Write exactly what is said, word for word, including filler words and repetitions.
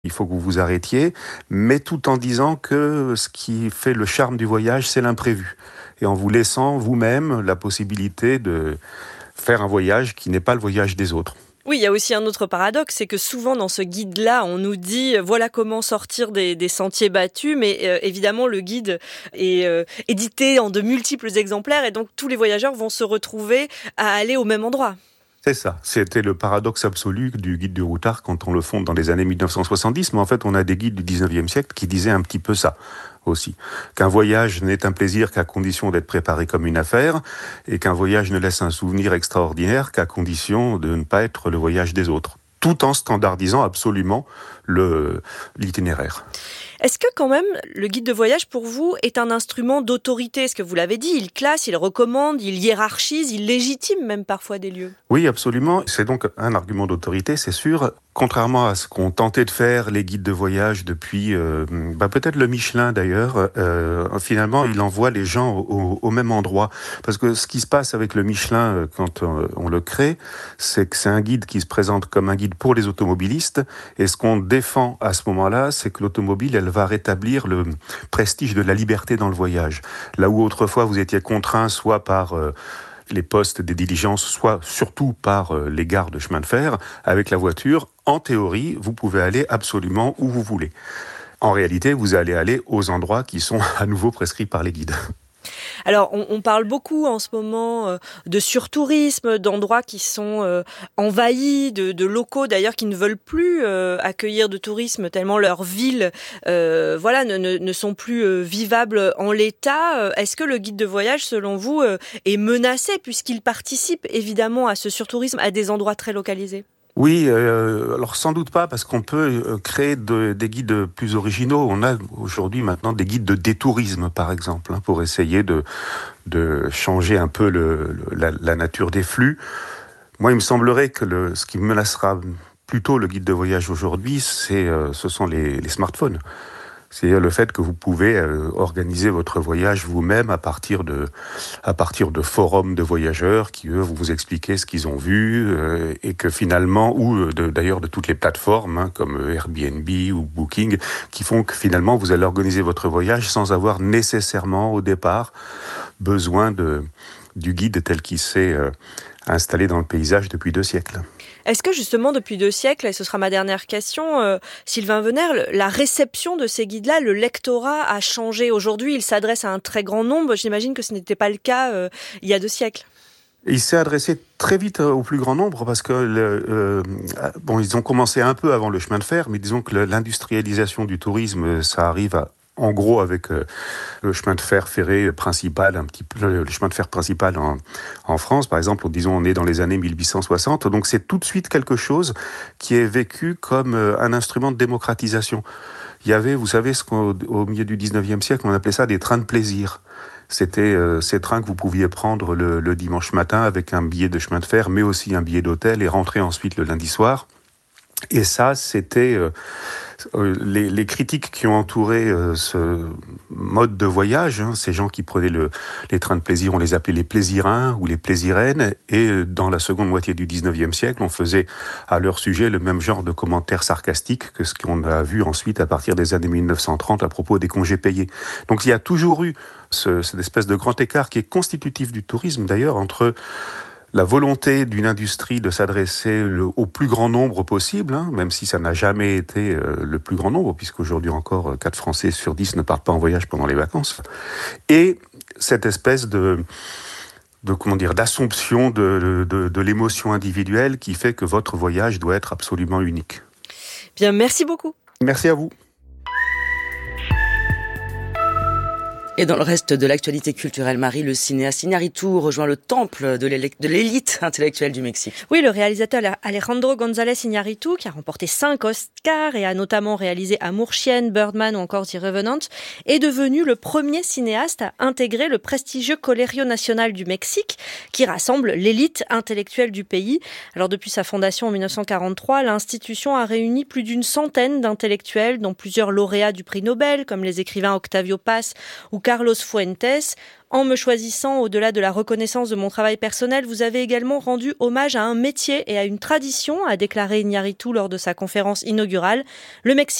Il faut que vous vous arrêtiez, mais tout en disant que ce qui fait le charme du voyage, c'est l'imprévu. Et en vous laissant vous-même la possibilité de faire un voyage qui n'est pas le voyage des autres. Oui, il y a aussi un autre paradoxe, c'est que souvent dans ce guide-là, on nous dit euh, voilà comment sortir des, des sentiers battus, mais euh, évidemment le guide est euh, édité en de multiples exemplaires et donc tous les voyageurs vont se retrouver à aller au même endroit. C'est ça. C'était le paradoxe absolu du guide du routard quand on le fonde dans les années mille neuf cent soixante-dix. Mais en fait, on a des guides du dix-neuvième siècle qui disaient un petit peu ça aussi. Qu'un voyage n'est un plaisir qu'à condition d'être préparé comme une affaire et qu'un voyage ne laisse un souvenir extraordinaire qu'à condition de ne pas être le voyage des autres. Tout en standardisant absolument le, l'itinéraire. Est-ce que quand même le guide de voyage pour vous est un instrument d'autorité ? Est-ce que vous l'avez dit, il classe, il recommande, il hiérarchise, il légitime même parfois des lieux ? Oui, absolument. C'est donc un argument d'autorité, c'est sûr. Contrairement à ce qu'ont tenté de faire les guides de voyage depuis, euh, bah peut-être le Michelin d'ailleurs, euh, finalement, il envoie les gens au, au même endroit. Parce que ce qui se passe avec le Michelin quand on, on le crée, c'est que c'est un guide qui se présente comme un guide pour les automobilistes. Et ce qu'on défend à ce moment-là, c'est que l'automobile, elle va rétablir le prestige de la liberté dans le voyage. Là où autrefois vous étiez contraint soit par euh, les postes des diligences, soit surtout par euh, les gares de chemin de fer, avec la voiture, en théorie, vous pouvez aller absolument où vous voulez. En réalité, vous allez aller aux endroits qui sont à nouveau prescrits par les guides. Alors, on, on parle beaucoup en ce moment euh, de surtourisme, d'endroits qui sont euh, envahis, de, de locaux d'ailleurs qui ne veulent plus euh, accueillir de tourisme tellement leurs villes euh, voilà, ne, ne, ne sont plus euh, vivables en l'état. Est-ce que le guide de voyage, selon vous, euh, est menacé puisqu'il participe évidemment à ce surtourisme à des endroits très localisés ? Oui, euh, alors sans doute pas, parce qu'on peut créer de, des guides plus originaux. On a aujourd'hui maintenant des guides de détourisme, par exemple, hein, pour essayer de, de changer un peu le, le, la, la nature des flux. Moi, il me semblerait que le, ce qui menacera plutôt le guide de voyage aujourd'hui, c'est, euh, ce sont les, les smartphones. C'est le fait que vous pouvez euh, organiser votre voyage vous-même à partir de à partir de forums de voyageurs qui eux vont vous expliquer ce qu'ils ont vu euh, et que finalement ou de, d'ailleurs de toutes les plateformes hein, comme Airbnb ou Booking qui font que finalement vous allez organiser votre voyage sans avoir nécessairement au départ besoin de du guide tel qu'il s'est euh, installé dans le paysage depuis deux siècles. Est-ce que justement depuis deux siècles, et ce sera ma dernière question, euh, Sylvain Venère, la réception de ces guides-là, le lectorat a changé. Aujourd'hui, il s'adresse à un très grand nombre. J'imagine que ce n'était pas le cas euh, il y a deux siècles. Il s'est adressé très vite au plus grand nombre parce que le, euh, bon, ils ont commencé un peu avant le chemin de fer, mais disons que l'industrialisation du tourisme, ça arrive à en gros, avec euh, le chemin de fer ferré principal, un petit peu, le chemin de fer principal en, en France, par exemple, disons, on est dans les années mille huit cent soixante. Donc, c'est tout de suite quelque chose qui est vécu comme euh, un instrument de démocratisation. Il y avait, vous savez, ce qu'au au milieu du dix-neuvième siècle, on appelait ça des trains de plaisir. C'était euh, ces trains que vous pouviez prendre le, le dimanche matin avec un billet de chemin de fer, mais aussi un billet d'hôtel et rentrer ensuite le lundi soir. Et ça, c'était euh, les, les critiques qui ont entouré euh, ce mode de voyage, hein, ces gens qui prenaient le, les trains de plaisir, on les appelait les plaisirins ou les plaisirènes, et dans la seconde moitié du dix-neuvième siècle, on faisait à leur sujet le même genre de commentaires sarcastiques que ce qu'on a vu ensuite à partir des années mille neuf cent trente à propos des congés payés. Donc il y a toujours eu ce, cette espèce de grand écart qui est constitutif du tourisme d'ailleurs entre la volonté d'une industrie de s'adresser le, au plus grand nombre possible, hein, même si ça n'a jamais été euh, le plus grand nombre, puisqu'aujourd'hui encore quatre Français sur dix ne partent pas en voyage pendant les vacances, et cette espèce de, de comment dire, d'assomption de, de, de l'émotion individuelle qui fait que votre voyage doit être absolument unique. Bien, merci beaucoup. Merci à vous. Et dans le reste de l'actualité culturelle, Marie, le cinéaste Iñárritu rejoint le temple de l'élite intellectuelle du Mexique. Oui, le réalisateur Alejandro González Iñárritu, qui a remporté cinq Oscars et a notamment réalisé Amour Chienne, Birdman ou encore The Revenant, est devenu le premier cinéaste à intégrer le prestigieux Colegio Nacional du Mexique, qui rassemble l'élite intellectuelle du pays. Alors depuis sa fondation en dix-neuf cent quarante-trois, l'institution a réuni plus d'une centaine d'intellectuels, dont plusieurs lauréats du prix Nobel, comme les écrivains Octavio Paz ou Carlos Fuentes. En me choisissant, au-delà de la reconnaissance de mon travail personnel, vous avez également rendu hommage à un métier et à une tradition, a déclaré Iñárritu lors de sa conférence inaugurale. Le Mexique